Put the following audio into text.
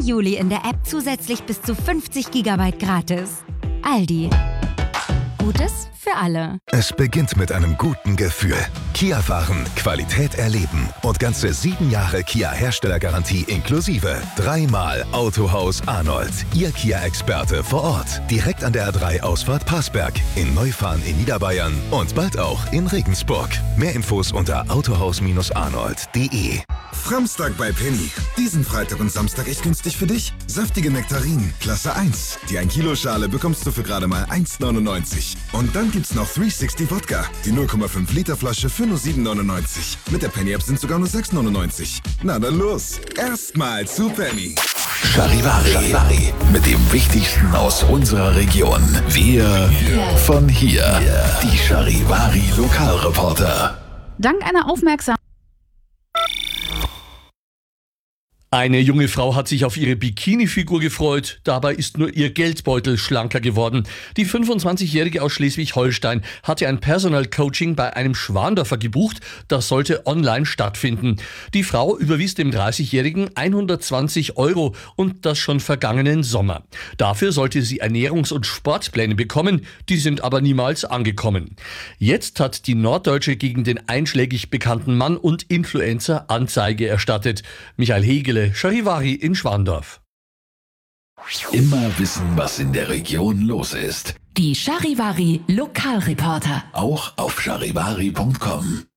Juli in der App zusätzlich bis zu 50 GB gratis. Aldi. Gutes für alle. Es beginnt mit einem guten Gefühl. Kia fahren, Qualität erleben und ganze 7 Jahre Kia-Herstellergarantie inklusive. 3-mal Autohaus Arnold. Ihr Kia-Experte vor Ort. Direkt an der A3-Ausfahrt Passberg. In Neufahren in Niederbayern und bald auch in Regensburg. Mehr Infos unter autohaus-arnold.de. Framstag bei Penny. Diesen Freitag und Samstag echt günstig für dich. Saftige Nektarinen, Klasse 1. Die 1-Kilo-Schale bekommst du für gerade mal 1,99. Und dann gibt's noch 360 Wodka. Die 0,5 Liter Flasche für nur 7,99. Mit der Penny-App sind sogar nur 6,99. Na dann los. Erstmal zu Penny. Charivari. Mit dem Wichtigsten aus unserer Region. Wir von hier. Die Charivari Lokalreporter. Dank einer aufmerksamen Eine junge Frau hat sich auf ihre Bikini-Figur gefreut, dabei ist nur ihr Geldbeutel schlanker geworden. Die 25-Jährige aus Schleswig-Holstein hatte ein Personal Coaching bei einem Schwandorfer gebucht, das sollte online stattfinden. Die Frau überwies dem 30-Jährigen 120 € und das schon vergangenen Sommer. Dafür sollte sie Ernährungs- und Sportpläne bekommen, die sind aber niemals angekommen. Jetzt hat die Norddeutsche gegen den einschlägig bekannten Mann und Influencer Anzeige erstattet. Michael Hegele, Charivari in Schwandorf. Immer wissen, was in der Region los ist. Die Charivari Lokalreporter. Auch auf charivari.com.